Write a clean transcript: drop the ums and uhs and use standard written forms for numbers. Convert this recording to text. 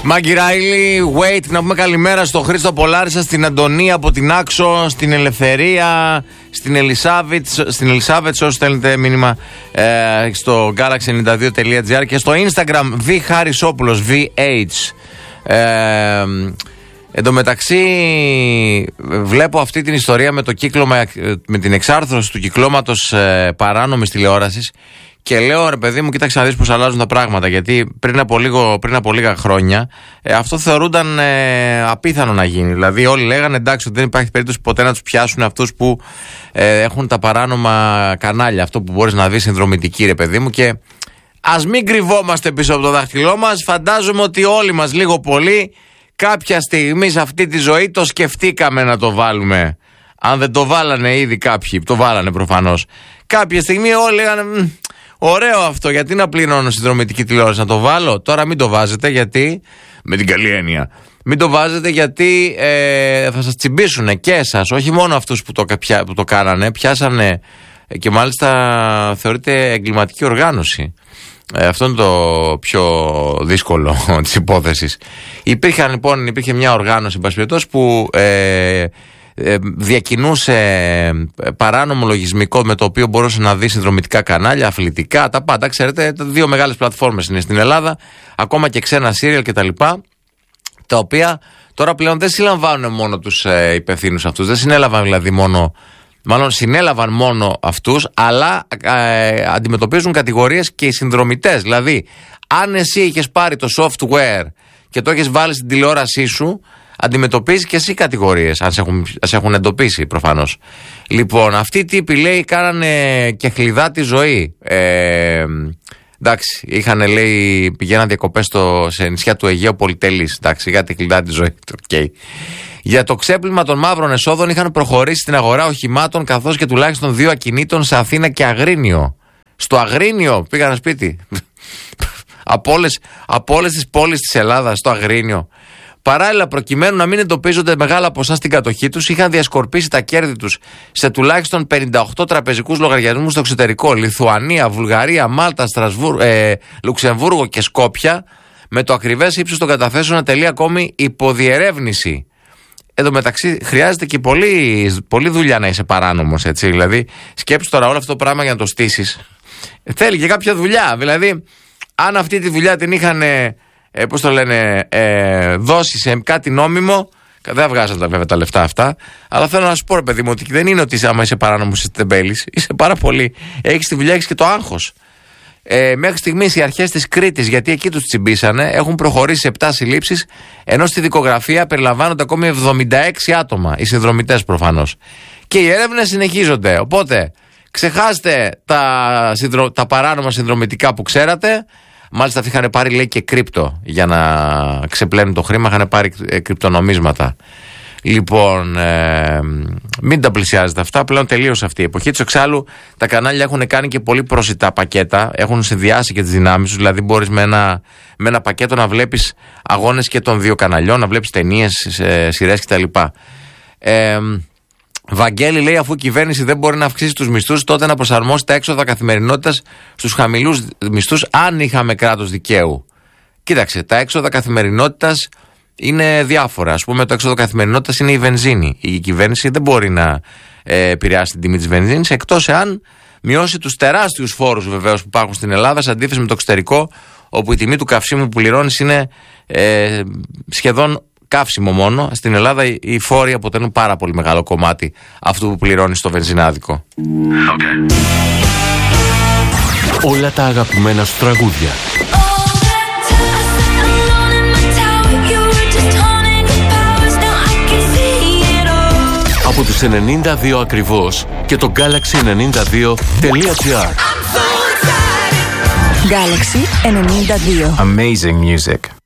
Μάγκη Ράιλι, wait, να πούμε καλημέρα στο Χρήστο Πολάρισα, στην Αντωνία από την Άξο, στην Ελευθερία, στην Ελισάβετς, όσοι στέλνετε μήνυμα στο galaxy92.gr και στο Instagram V Χαρισόπουλος, VH. Εν τω μεταξύ βλέπω αυτή την ιστορία με το κύκλωμα, με την εξάρθρωση του κυκλώματος παράνομης τηλεόρασης και λέω, ρε παιδί μου, κοίταξε να δεις πως αλλάζουν τα πράγματα, γιατί πριν από λίγα χρόνια αυτό θεωρούνταν απίθανο να γίνει. Δηλαδή όλοι λέγανε εντάξει ότι δεν υπάρχει περίπτωση ποτέ να τους πιάσουν αυτούς που έχουν τα παράνομα κανάλια, αυτό που μπορείς να δεις συνδρομητική, ρε παιδί μου, και ας μην κρυβόμαστε πίσω από το δάχτυλό μας. Φαντάζομαι ότι όλοι μας λίγο πολύ κάποια στιγμή σε αυτή τη ζωή το σκεφτήκαμε να το βάλουμε. Αν δεν το βάλανε ήδη κάποιοι, το βάλανε προφανώς. Κάποια στιγμή όλοι λέγανε ωραίο αυτό, γιατί να πληρώνω συνδρομητική τηλεόραση, να το βάλω. Τώρα μην το βάζετε γιατί, με την καλή έννοια, μην το βάζετε γιατί θα σας τσιμπήσουν και εσάς, όχι μόνο αυτούς που το κάνανε, πιάσανε και μάλιστα θεωρείται εγκληματική οργάνωση. Αυτό είναι το πιο δύσκολο της υπόθεσης. Υπήρχε μια οργάνωση που διακινούσε παράνομο λογισμικό με το οποίο μπορούσε να δει συνδρομητικά κανάλια, αθλητικά, τα πάντα. Ξέρετε, δύο μεγάλες πλατφόρμες είναι στην Ελλάδα, ακόμα και ξένα σύριαλ κτλ. Τα οποία τώρα πλέον δεν συλλαμβάνουν μόνο τους υπευθύνους αυτούς, δεν συνέλαβαν δηλαδή μάλλον συνέλαβαν μόνο αυτούς, αλλά αντιμετωπίζουν κατηγορίες και οι συνδρομητές. Δηλαδή, αν εσύ είχες πάρει το software και το έχεις βάλει στην τηλεόρασή σου, αντιμετωπίζεις και εσύ κατηγορίες, αν σε έχουν εντοπίσει προφανώς. Λοιπόν, αυτοί οι τύποι, λέει, κάνανε και χλιδά τη ζωή. Εντάξει, πηγαίναν διακοπές σε νησιά του Αιγαίου πολυτελείς. Εντάξει, για τη χλιδά τη ζωή. Okay. Για το ξέπλυμα των μαύρων εσόδων είχαν προχωρήσει στην αγορά οχημάτων, καθώς και τουλάχιστον 2 ακινήτων σε Αθήνα και Αγρίνιο. Στο Αγρίνιο πήγανε σπίτι. Από όλες τις πόλεις της Ελλάδας, στο Αγρίνιο. Παράλληλα, προκειμένου να μην εντοπίζονται μεγάλα ποσά στην κατοχή τους, είχαν διασκορπίσει τα κέρδη τους σε τουλάχιστον 58 τραπεζικούς λογαριασμούς στο εξωτερικό. Λιθουανία, Βουλγαρία, Μάλτα, Λουξεμβούργο και Σκόπια. Με το ακριβές ύψος των καταθέσεων να τελεί ακόμη υποδιερεύνηση. Εν τω μεταξύ, χρειάζεται και πολλή δουλειά να είσαι παράνομος, έτσι. Δηλαδή, σκέψου τώρα όλο αυτό το πράγμα για να το στήσεις. Θέλει και κάποια δουλειά. Δηλαδή, αν αυτή τη δουλειά την είχαν, δώσει σε κάτι νόμιμο, δεν βγάζαν βέβαια τα λεφτά αυτά. Αλλά θέλω να σου πω, ρε παιδί μου, ότι δεν είναι ότι άμα είσαι παράνομος είσαι τεμπέλης. Είσαι πάρα πολύ. Έχεις τη δουλειά, έχεις και το άγχος. Μέχρι στιγμής οι αρχές της Κρήτης, γιατί εκεί τους τσιμπήσανε, έχουν προχωρήσει σε 7 συλλήψεις, ενώ στη δικογραφία περιλαμβάνονται ακόμη 76 άτομα, οι συνδρομητές προφανώς. Και οι έρευνες συνεχίζονται. Οπότε, ξεχάστε τα παράνομα συνδρομητικά που ξέρατε. Μάλιστα, αυτοί είχαν πάρει, λέει, και κρύπτο για να ξεπλένουν το χρήμα, είχαν πάρει κρυπτονομίσματα. Λοιπόν, μην τα πλησιάζετε αυτά. Πλέον τελείωσε αυτή η εποχή. Έτσι, εξάλλου, τα κανάλια έχουν κάνει και πολύ προσιτά πακέτα. Έχουν συνδυάσει και τις δυνάμεις τους. Δηλαδή, μπορείς με ένα πακέτο να βλέπεις αγώνες και των 2 καναλιών, να βλέπεις ταινίες, σειρές κτλ. Βαγγέλη, λέει, αφού η κυβέρνηση δεν μπορεί να αυξήσει τους μισθούς, τότε να προσαρμόσει τα έξοδα καθημερινότητας στους χαμηλούς μισθούς, αν είχαμε κράτος δικαίου. Κοίταξε, τα έξοδα καθημερινότητας είναι διάφορα. Ας πούμε, το έξοδο καθημερινότητας είναι η βενζίνη. Η κυβέρνηση δεν μπορεί να επηρεάσει την τιμή της βενζίνης, εκτός εάν μειώσει τους τεράστιους φόρους βεβαίως που υπάρχουν στην Ελλάδα, σε αντίθεση με το εξωτερικό, όπου η τιμή του καυσίμου που πληρώνεις είναι σχεδόν καύσιμο μόνο. Στην Ελλάδα οι φόροι αποτελούν πάρα πολύ μεγάλο κομμάτι αυτού που πληρώνεις στο βενζινάδικο. Okay. Όλα τα αγαπημένα σου τραγούδια. Από τους 92 ακριβώς και το galaxy92.gr. Galaxy 92. Amazing music.